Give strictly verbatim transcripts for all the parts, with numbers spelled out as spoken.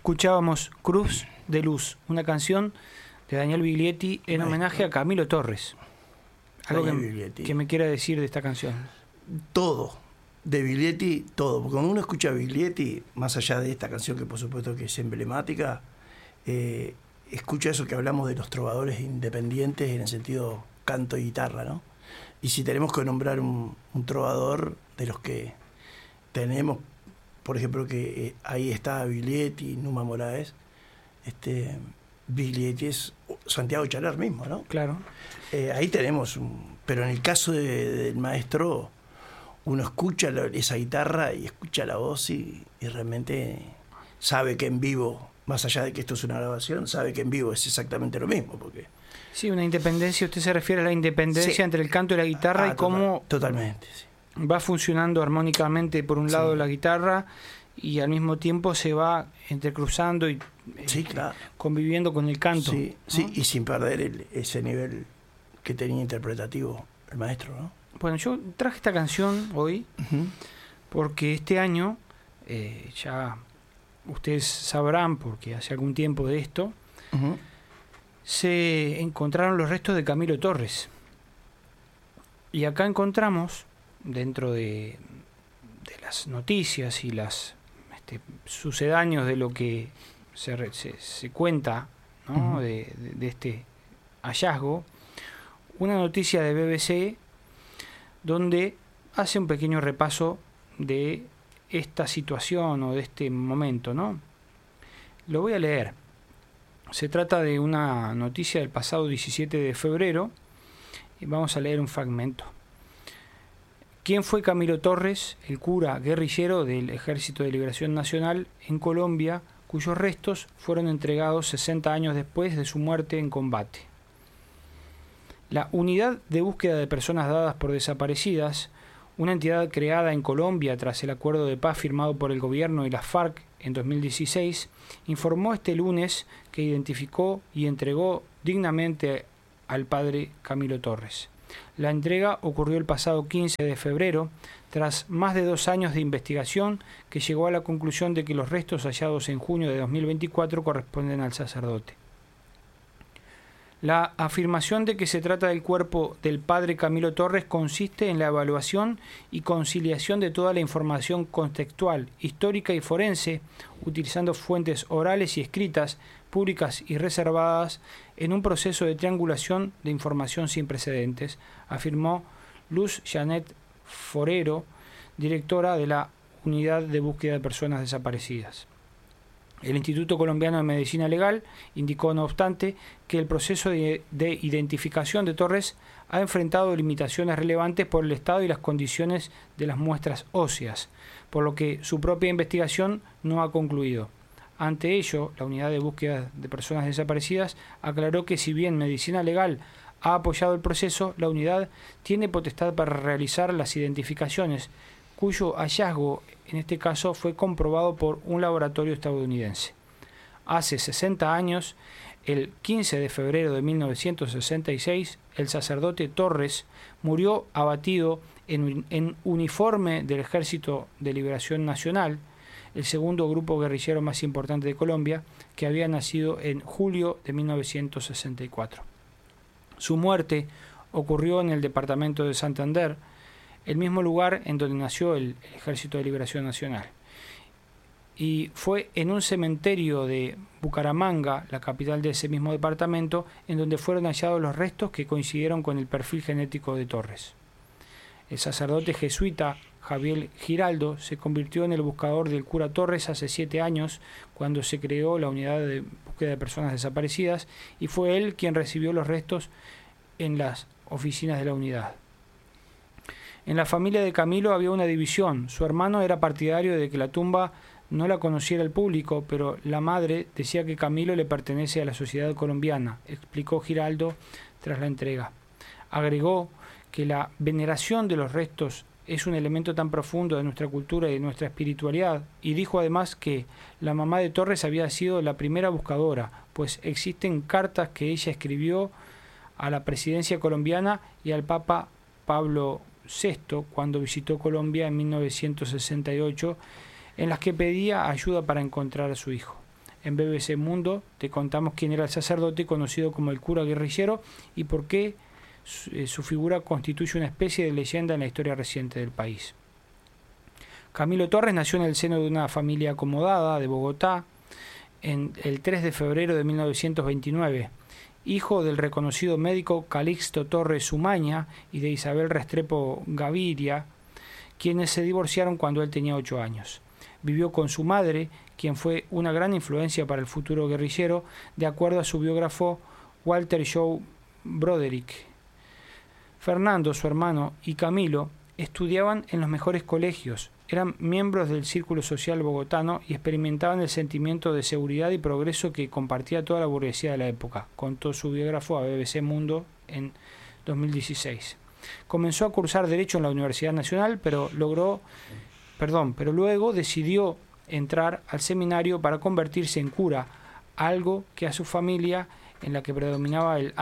Escuchábamos Cruz de Luz, una canción de Daniel Biglietti en homenaje a Camilo Torres. Algo que, que me quiera decir de esta canción. Todo, de Biglietti, todo. Porque cuando uno escucha a Biglietti, más allá de esta canción que por supuesto que es emblemática, eh, escucha eso que hablamos de los trovadores independientes en el sentido canto y guitarra, ¿no? Y si tenemos que nombrar un, un trovador de los que tenemos, por ejemplo, que eh, ahí está Biglietti, Numa Moraes, este, Biglietti es Santiago Chaler mismo, ¿no? Claro. Eh, ahí tenemos, un, pero en el caso de, del maestro, uno escucha la, esa guitarra y escucha la voz y, y realmente sabe que en vivo, más allá de que esto es una grabación, sabe que en vivo es exactamente lo mismo, porque... Sí, una independencia, usted se refiere a la independencia sí. entre el canto y la guitarra ah, y cómo... Totalmente, sí. Va funcionando armónicamente por un sí. lado la guitarra y al mismo tiempo se va entrecruzando y sí, eh, claro. conviviendo con el canto. Sí, ¿no? sí, y sin perder el, ese nivel que tenía interpretativo el maestro, ¿no? Bueno, yo traje esta canción hoy uh-huh. porque este año, eh, ya ustedes sabrán, porque hace algún tiempo de esto, uh-huh. se encontraron los restos de Camilo Torres. Y acá encontramos, dentro de, de las noticias y las este, sucedáneos de lo que se, se, se cuenta, ¿no? uh-huh. de, de, de este hallazgo, una noticia de B B C donde hace un pequeño repaso de esta situación o de este momento, ¿no? Lo voy a leer. Se trata de una noticia del pasado diecisiete de febrero y vamos a leer un fragmento. ¿Quién fue Camilo Torres, el cura guerrillero del Ejército de Liberación Nacional en Colombia, cuyos restos fueron entregados sesenta años después de su muerte en combate? La Unidad de Búsqueda de Personas Dadas por Desaparecidas, una entidad creada en Colombia tras el acuerdo de paz firmado por el gobierno y las FARC en dos mil dieciséis, informó este lunes que identificó y entregó dignamente al padre Camilo Torres. La entrega ocurrió el pasado quince de febrero, tras más de dos años de investigación que llegó a la conclusión de que los restos hallados en junio de dos mil veinticuatro corresponden al sacerdote. La afirmación de que se trata del cuerpo del padre Camilo Torres consiste en la evaluación y conciliación de toda la información contextual, histórica y forense, utilizando fuentes orales y escritas, públicas y reservadas, en un proceso de triangulación de información sin precedentes, afirmó Luz Janet Forero, directora de la Unidad de Búsqueda de Personas Desaparecidas. El Instituto Colombiano de Medicina Legal indicó, no obstante, que el proceso de, de identificación de Torres ha enfrentado limitaciones relevantes por el estado y las condiciones de las muestras óseas, por lo que su propia investigación no ha concluido. Ante ello, la Unidad de Búsqueda de Personas Desaparecidas aclaró que si bien Medicina Legal ha apoyado el proceso, la unidad tiene potestad para realizar las identificaciones, cuyo hallazgo en este caso fue comprobado por un laboratorio estadounidense. Hace sesenta años, el quince de febrero de mil novecientos sesenta y seis, el sacerdote Torres murió abatido en, en uniforme del Ejército de Liberación Nacional, el segundo grupo guerrillero más importante de Colombia, que había nacido en julio de mil novecientos sesenta y cuatro. Su muerte ocurrió en el departamento de Santander, el mismo lugar en donde nació el Ejército de Liberación Nacional. Y fue en un cementerio de Bucaramanga, la capital de ese mismo departamento, en donde fueron hallados los restos que coincidieron con el perfil genético de Torres. El sacerdote jesuita Javier Giraldo se convirtió en el buscador del cura Torres hace siete años, cuando se creó la Unidad de Búsqueda de Personas Desaparecidas, y fue él quien recibió los restos en las oficinas de la unidad. En la familia de Camilo había una división. Su hermano era partidario de que la tumba no la conociera el público, pero la madre decía que Camilo le pertenece a la sociedad colombiana, explicó Giraldo tras la entrega. Agregó que la veneración de los restos es un elemento tan profundo de nuestra cultura y de nuestra espiritualidad, y dijo además que la mamá de Torres había sido la primera buscadora, pues existen cartas que ella escribió a la presidencia colombiana y al Papa Pablo sexto cuando visitó Colombia en mil novecientos sesenta y ocho, en las que pedía ayuda para encontrar a su hijo. en B B C Mundo te contamos quién era el sacerdote conocido como el cura guerrillero y por qué su, eh, su figura constituye una especie de leyenda en la historia reciente del país. Camilo Torres nació en el seno de una familia acomodada de Bogotá en el tres de febrero de mil novecientos veintinueve, hijo del reconocido médico Calixto Torres Umaña y de Isabel Restrepo Gaviria, quienes se divorciaron cuando él tenía ocho años. Vivió con su madre, quien fue una gran influencia para el futuro guerrillero, de acuerdo a su biógrafo Walter Joe Broderick. Fernando, su hermano, y Camilo estudiaban en los mejores colegios, eran miembros del círculo social bogotano y experimentaban el sentimiento de seguridad y progreso que compartía toda la burguesía de la época, contó su biógrafo a B B C Mundo en dos mil dieciséis. Comenzó a cursar Derecho en la Universidad Nacional, pero logró, perdón, pero luego decidió entrar al seminario para convertirse en cura, algo que a su familia, en la que predominaba el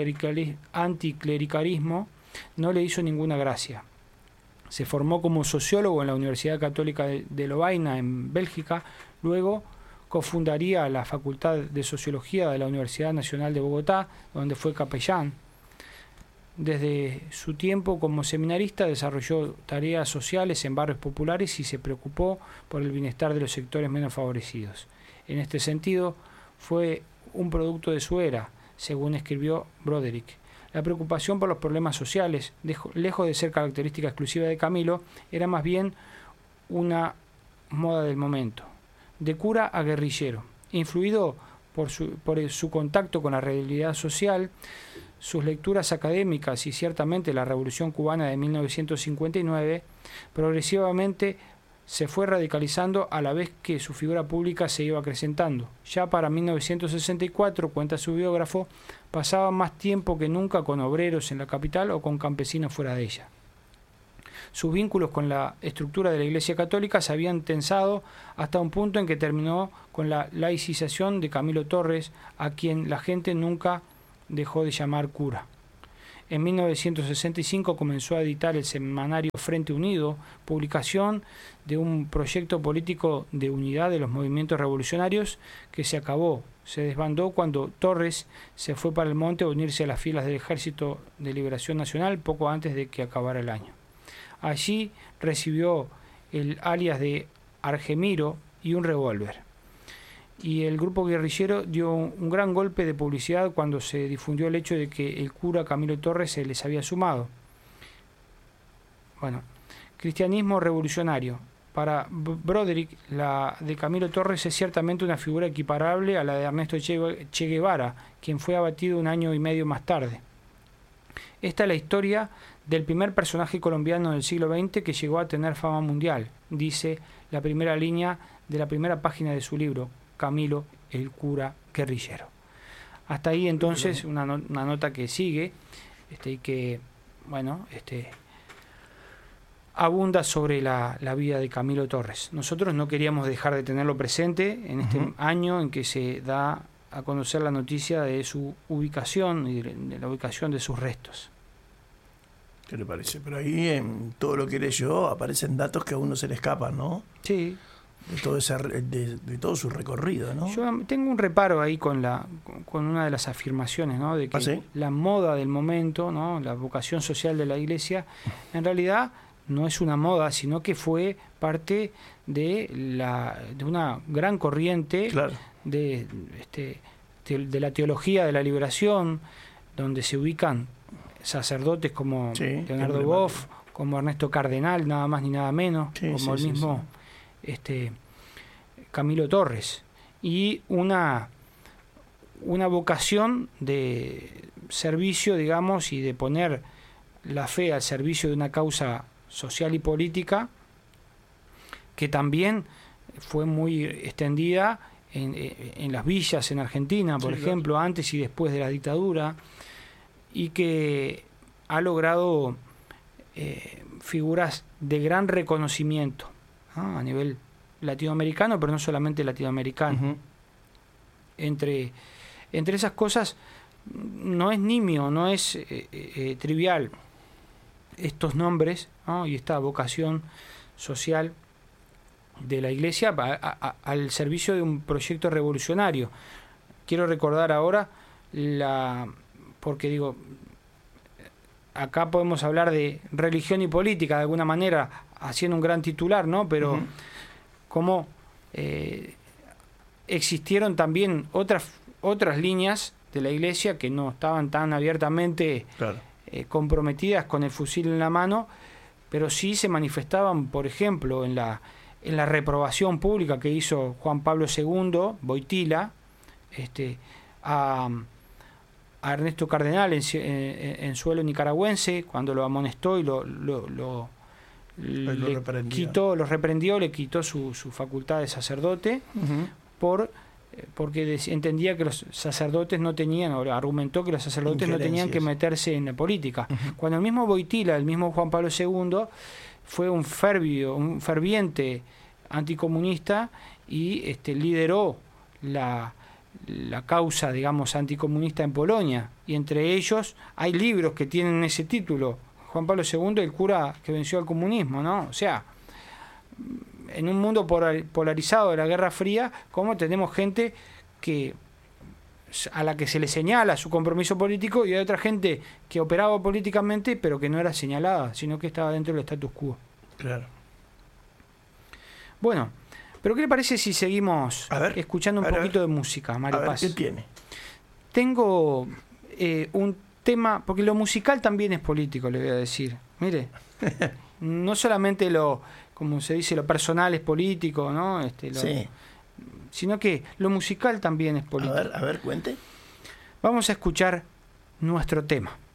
anticlericalismo, no le hizo ninguna gracia. Se formó como sociólogo en la Universidad Católica de, de Lovaina, en Bélgica. Luego cofundaría la Facultad de Sociología de la Universidad Nacional de Bogotá, donde fue capellán. Desde su tiempo como seminarista desarrolló tareas sociales en barrios populares y se preocupó por el bienestar de los sectores menos favorecidos. En este sentido, fue un producto de su era, según escribió Broderick. La preocupación por los problemas sociales, lejos de ser característica exclusiva de Camilo, era más bien una moda del momento. De cura a guerrillero, influido por su, por su contacto con la realidad social, sus lecturas académicas y ciertamente la Revolución Cubana de mil novecientos cincuenta y nueve, progresivamente se fue radicalizando a la vez que su figura pública se iba acrecentando. Ya para mil novecientos sesenta y cuatro, cuenta su biógrafo, pasaba más tiempo que nunca con obreros en la capital o con campesinos fuera de ella. Sus vínculos con la estructura de la Iglesia Católica se habían tensado hasta un punto en que terminó con la laicización de Camilo Torres, a quien la gente nunca dejó de llamar cura. En mil novecientos sesenta y cinco comenzó a editar el semanario Frente Unido, publicación de un proyecto político de unidad de los movimientos revolucionarios que se acabó, se desbandó cuando Torres se fue para el monte a unirse a las filas del Ejército de Liberación Nacional poco antes de que acabara el año. Allí recibió el alias de Argemiro y un revólver. Y el grupo guerrillero dio un gran golpe de publicidad cuando se difundió el hecho de que el cura Camilo Torres se les había sumado. Bueno, cristianismo revolucionario. Para Broderick, la de Camilo Torres es ciertamente una figura equiparable a la de Ernesto Che, che Guevara, quien fue abatido un año y medio más tarde. Esta es la historia del primer personaje colombiano del siglo veinte que llegó a tener fama mundial, dice la primera línea de la primera página de su libro, Camilo, el cura guerrillero. Hasta ahí entonces una, no, una nota que sigue este, y que, bueno, este, abunda sobre la, la vida de Camilo Torres. Nosotros no queríamos dejar de tenerlo presente en este uh-huh. año en que se da a conocer la noticia de su ubicación y de, de la ubicación de sus restos. ¿Qué le parece? Pero ahí en todo lo que leyó aparecen datos que a uno se le escapan, ¿no? Sí. De todo ese, de, de todo su recorrido, ¿no? Yo tengo un reparo ahí con la con una de las afirmaciones, ¿no? De que ¿Ah, sí? la moda del momento, ¿no? La vocación social de la Iglesia, en realidad no es una moda, sino que fue parte de la de una gran corriente claro. de este de, de la teología de la liberación, donde se ubican sacerdotes como sí, Leonardo Boff, como Ernesto Cardenal, nada más ni nada menos, sí, como sí, el mismo sí, sí. Este, Camilo Torres, y una una vocación de servicio, digamos, y de poner la fe al servicio de una causa social y política que también fue muy extendida en, en las villas en Argentina, por sí, ejemplo, claro. antes y después de la dictadura, y que ha logrado eh, figuras de gran reconocimiento, ¿no? A nivel latinoamericano, pero no solamente latinoamericano. Uh-huh. Entre, entre esas cosas, no es nimio, no es eh, eh, trivial estos nombres, ¿no? Y esta vocación social de la Iglesia a, a, al servicio de un proyecto revolucionario. Quiero recordar ahora, la porque digo, acá podemos hablar de religión y política de alguna manera, haciendo un gran titular, ¿no? Pero uh-huh. cómo eh, existieron también otras, otras líneas de la Iglesia que no estaban tan abiertamente claro. eh, comprometidas con el fusil en la mano, pero sí se manifestaban, por ejemplo, en la en la reprobación pública que hizo Juan Pablo segundo, Wojtyla, este, a, a Ernesto Cardenal en, en, en suelo nicaragüense, cuando lo amonestó y lo, lo, lo, lo le reprendió. quitó, lo reprendió, le quitó su, su facultad de sacerdote, uh-huh. por porque entendía que los sacerdotes no tenían, o argumentó que los sacerdotes no tenían que meterse en la política. Uh-huh. Cuando el mismo Wojtyla, el mismo Juan Pablo segundo, fue un fervio, un ferviente anticomunista y este, lideró la, la causa, digamos, anticomunista en Polonia. Y entre ellos hay libros que tienen ese título, Juan Pablo segundo, el cura que venció al comunismo, ¿no? O sea, en un mundo polarizado de la Guerra Fría, ¿cómo tenemos gente que a la que se le señala su compromiso político y hay otra gente que operaba políticamente pero que no era señalada, sino que estaba dentro del status quo? Claro. Bueno, pero ¿qué le parece si seguimos a ver, escuchando un a ver, poquito de música, Mario a ver, Paz? ¿qué tiene? Tengo eh, un tema, porque lo musical también es político, le voy a decir. Mire, no solamente lo, como se dice, lo personal es político, ¿no? Este, lo, sí. Sino que lo musical también es político. A ver, a ver, cuente. Vamos a escuchar nuestro tema.